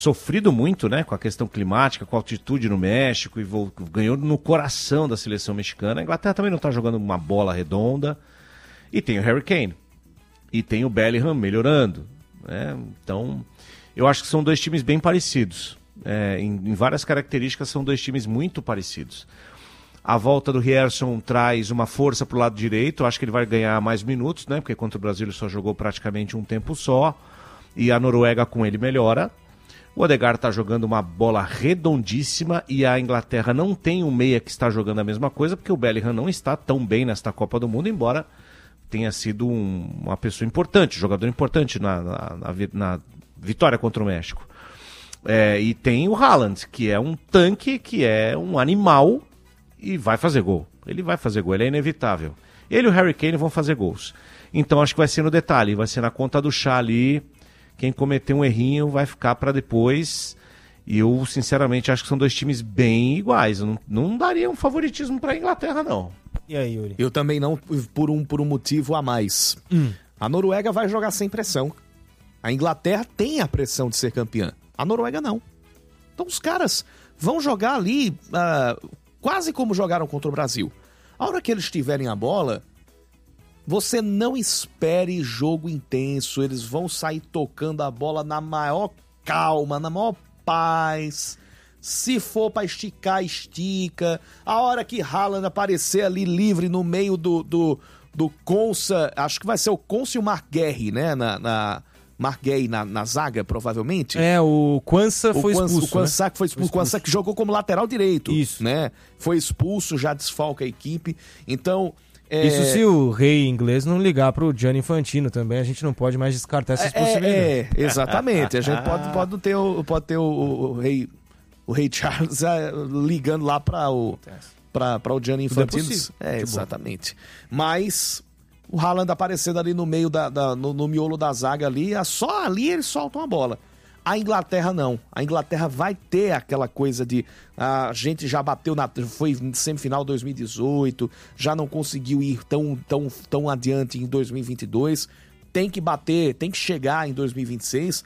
sofrido muito, né, com a questão climática, com a altitude no México, e ganhou no coração da seleção mexicana. A Inglaterra também não está jogando uma bola redonda. E tem o Harry Kane. E tem o Bellingham melhorando, né? Então, eu acho que são dois times bem parecidos. Em várias características, são dois times muito parecidos. A volta do Rierson traz uma força para o lado direito. Eu acho que ele vai ganhar mais minutos, né? Porque contra o Brasil ele só jogou praticamente um tempo só. E a Noruega com ele melhora. O Odegaard está jogando uma bola redondíssima e a Inglaterra não tem um meia que está jogando a mesma coisa, porque o Bellingham não está tão bem nesta Copa do Mundo, embora tenha sido uma pessoa importante, jogador importante na vitória contra o México. E tem o Haaland, que é um tanque, que é um animal e vai fazer gol. Ele vai fazer gol, ele é inevitável. Ele e o Harry Kane vão fazer gols. Então acho que vai ser no detalhe, vai ser na conta do chá ali. Quem cometer um errinho vai ficar para depois. E eu, sinceramente, acho que são dois times bem iguais. Eu não daria um favoritismo para a Inglaterra, não. E aí, Yuri? Eu também não, por um motivo a mais. A Noruega vai jogar sem pressão. A Inglaterra tem a pressão de ser campeã. A Noruega não. Então os caras vão jogar ali quase como jogaram contra o Brasil. A hora que eles tiverem a bola, você não espere jogo intenso. Eles vão sair tocando a bola na maior calma, na maior paz. Se for pra esticar, estica. A hora que Haaland aparecer ali livre no meio do Konsa, acho que vai ser o Konsa e o Mark Guehi, né? Mark Guehi na zaga, provavelmente. O Quansah foi expulso. O Quansah que foi expulso. O Quansah que jogou como lateral direito. Isso. Né? Foi expulso, já desfalca a equipe. Então... Isso se o rei inglês não ligar pro Gianni Infantino também, a gente não pode mais descartar essas possibilidades. Exatamente. A gente pode ter o rei Charles ligando lá para o Gianni Infantino. Exatamente. Mas o Haaland aparecendo ali no meio no miolo da zaga ali, só ali eles soltam a bola. A Inglaterra não. A Inglaterra vai ter aquela coisa de... A gente já bateu foi semifinal 2018, já não conseguiu ir tão adiante em 2022. Tem que bater, tem que chegar em 2026.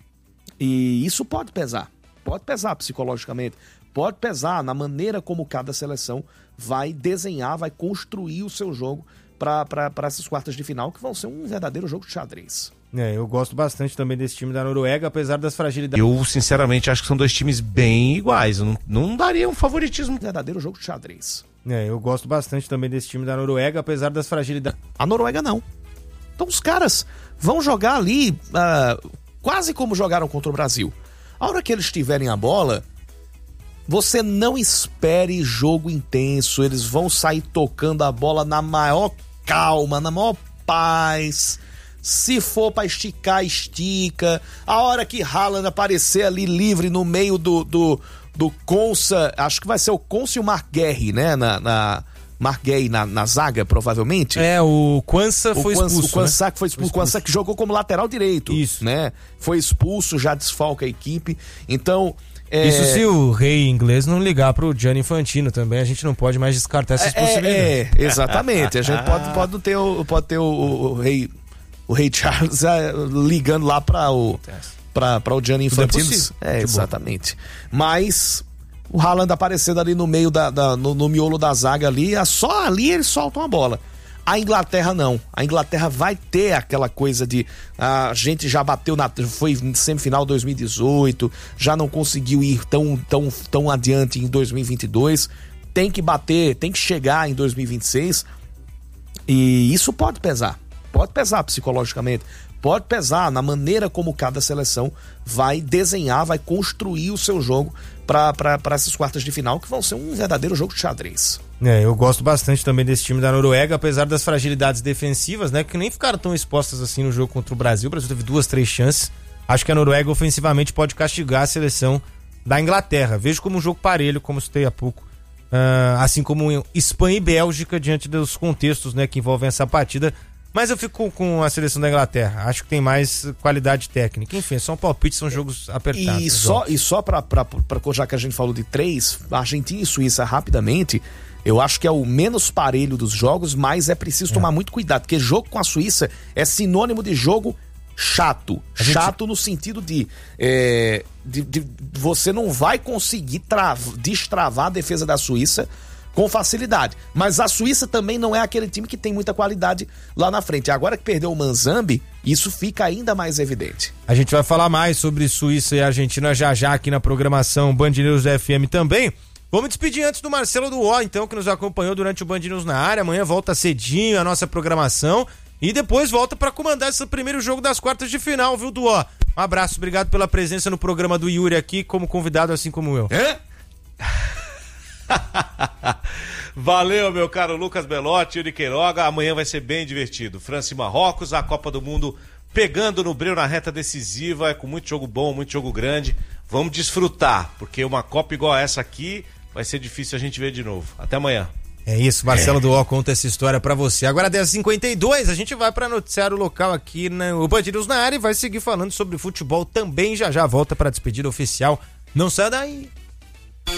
E isso pode pesar. Pode pesar psicologicamente. Pode pesar na maneira como cada seleção vai desenhar, vai construir o seu jogo para essas quartas de final, que vão ser um verdadeiro jogo de xadrez. Eu gosto bastante também desse time da Noruega, apesar das fragilidades. Eu, sinceramente, acho que são dois times bem iguais. Eu não daria um favoritismo. Verdadeiro jogo de xadrez. Eu gosto bastante também desse time da Noruega, apesar das fragilidades. A Noruega não. Então os caras vão jogar ali quase como jogaram contra o Brasil. A hora que eles tiverem a bola, você não espere jogo intenso. Eles vão sair tocando a bola na maior calma, na maior paz. Se for pra esticar, estica. A hora que Haaland aparecer ali livre no meio do Konsa, acho que vai ser o Konsa e o Mark Guehi, né? Mark Guehi na zaga, provavelmente. O Quansah foi expulso. O Quansah que foi expulso. O Quansah que jogou como lateral direito. Isso. Né? Foi expulso, já desfalca a equipe. Então... Isso se o rei inglês não ligar pro Gianni Infantino também, a gente não pode mais descartar essas possibilidades. Exatamente. A gente pode ter o rei Charles ligando lá para o Gianni Infantino. Exatamente. Mas o Haaland aparecendo ali no meio no miolo da zaga ali, só ali eles soltam a bola. A Inglaterra não. A Inglaterra vai ter aquela coisa de... A gente já bateu foi semifinal 2018, já não conseguiu ir tão adiante em 2022. Tem que bater, tem que chegar em 2026. E isso pode pesar. Pode pesar psicologicamente. Pode pesar na maneira como cada seleção vai desenhar, vai construir o seu jogo para essas quartas de final, que vão ser um verdadeiro jogo de xadrez. Eu gosto bastante também desse time da Noruega, apesar das fragilidades defensivas, né, que nem ficaram tão expostas assim no jogo contra o Brasil. O Brasil teve 2, 3 chances. Acho que a Noruega ofensivamente pode castigar a seleção da Inglaterra. Vejo como um jogo parelho, como citei há pouco, assim como Espanha e Bélgica, diante dos contextos, né, que envolvem essa partida. Mas eu fico com a seleção da Inglaterra. Acho que tem mais qualidade técnica. Enfim, são palpites, são jogos apertados. E só pra já que a gente falou de 3, Argentina e Suíça rapidamente, eu acho que é o menos parelho dos jogos, mas é preciso tomar muito cuidado, porque jogo com a Suíça é sinônimo de jogo chato. Chato no sentido de você não vai conseguir destravar a defesa da Suíça com facilidade. Mas a Suíça também não é aquele time que tem muita qualidade lá na frente. Agora que perdeu o Manzambi, isso fica ainda mais evidente. A gente vai falar mais sobre Suíça e Argentina já aqui na programação Band News FM também. Vamos despedir antes do Marcelo Duó, então, que nos acompanhou durante o Band News na área. Amanhã volta cedinho a nossa programação e depois volta para comandar esse primeiro jogo das quartas de final, viu, Duó? Um abraço, obrigado pela presença no programa do Yuri aqui como convidado, assim como eu. Valeu, meu caro Lucas Belotti, Yuri Queiroga. Amanhã vai ser bem divertido. França e Marrocos, a Copa do Mundo pegando no breu na reta decisiva, com muito jogo bom, muito jogo grande. Vamos desfrutar, porque uma Copa igual a essa aqui vai ser difícil a gente ver de novo. Até amanhã. É isso, Marcelo Duó conta essa história pra você. Agora 10h52, a gente vai pra noticiário local aqui no Band News na área e vai seguir falando sobre futebol também. Já volta pra despedida oficial. Não saia daí.